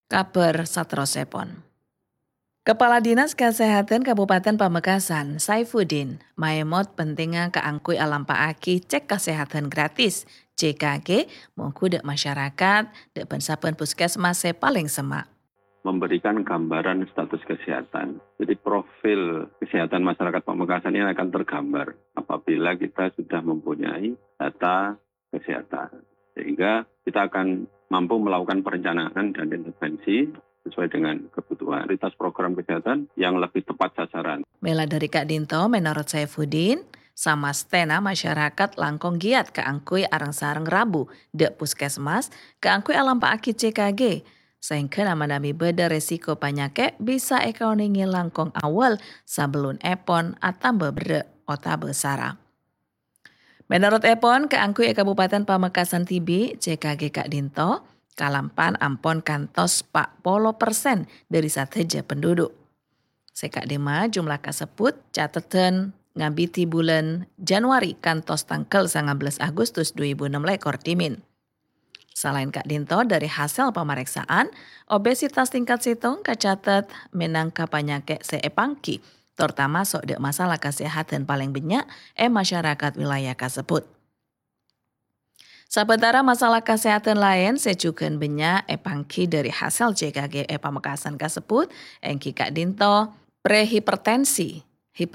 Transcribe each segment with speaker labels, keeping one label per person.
Speaker 1: Kabar satrosepon. Kepala Dinas Kesehatan Kabupaten Pamekasan, Saifuddin, maemot pentingnya keangkui alam paaki cek kesehatan gratis, CKG, mengku dek masyarakat, dek pensapen puskesmas paling semak.
Speaker 2: Memberikan gambaran status kesehatan. Jadi profil kesehatan masyarakat Pamekasan ini akan tergambar apabila kita sudah mempunyai data kesehatan. Sehingga kita akan mampu melakukan perencanaan dan intervensi sesuai dengan kebutuhan prioritas program kesehatan yang lebih tepat sasaran.
Speaker 1: Mela dari Kak Dinto, menurut Saifuddin, sama stena masyarakat langkong giat keangkui arang-sarang rabu, dek puskesmas, keangkui alam paaki CKG, sehingga nama-nami beda resiko penyakit bisa ekonomi langkong awal sebelum epon atau bebre ota besara. Menurut epon, keangkui Kabupaten Pamekasan Tibi, CKG Kak Dinto, kalampan ampon kantos 40% dari sateja penduduk. Sekak dema jumlah kasebut catatan ngabiti bulan Januari kantos tanggal 19 Agustus 2006 lekor timin. Selain Kak Dinto, dari hasil pemeriksaan, obesitas tingkat situng kacatat menangka penyakit seepangki, terutama sok dek masalah kesehatan paling banyak masyarakat wilayah kasebut. Sementara masalah kesehatan lain sejukan banyak epangki dari hasil CKG Pamekasan kasebut, engki Kak Dinto, prehipertensi,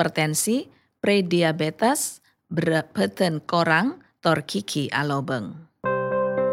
Speaker 1: hipertensi, prediabetes, berat beten korang, tor kiki alobeng.